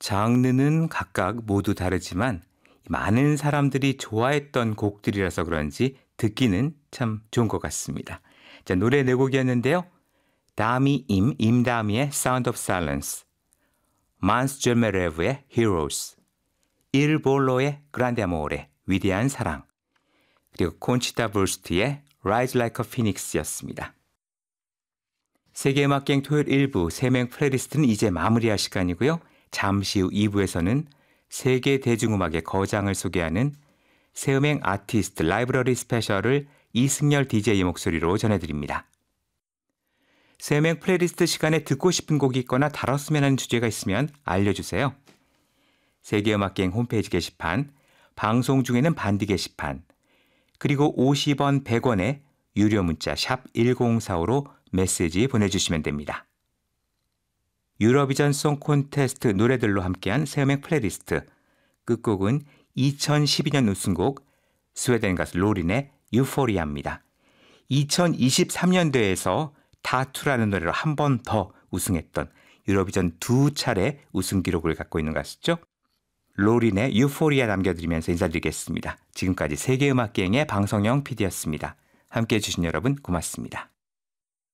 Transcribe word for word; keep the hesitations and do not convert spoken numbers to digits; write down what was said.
장르는 각각 모두 다르지만 많은 사람들이 좋아했던 곡들이라서 그런지 듣기는 참 좋은 것 같습니다. 자, 노래 네 곡이었는데요. 다미 임, 임다미의 Sound of Silence, 만스 절메레브의 Heroes, 일 볼로의 Grande Amore, 위대한 사랑, 그리고 콘치타 브루스트의 Rise Like a Phoenix였습니다. 세계음악여행 토요일 일 부 세 명 플레이리스트는 이제 마무리할 시간이고요. 잠시 후 이 부에서는 세계 대중음악의 거장을 소개하는 새음행 아티스트 라이브러리 스페셜을 이승열 디제이의 목소리로 전해드립니다. 새음행 플레이리스트 시간에 듣고 싶은 곡이 있거나 다뤘으면 하는 주제가 있으면 알려주세요. 세계음악여행 홈페이지 게시판, 방송 중에는 반디 게시판, 그리고 오십 원, 백 원의 유료 문자 샵 일공사오로 메시지 보내주시면 됩니다. 유러비전 송 콘테스트 노래들로 함께한 새음행 플레이리스트, 끝곡은 이천십이 년 우승곡 스웨덴 가수 로린의 유포리아입니다. 이천이십삼 년도에서 타투라는 노래로 한 번 더 우승했던 유러비전 두 차례 우승 기록을 갖고 있는 가수죠. 로린의 유포리아 남겨드리면서 인사드리겠습니다. 지금까지 세계음악여행의 방성영 피디였습니다. 함께해 주신 여러분 고맙습니다.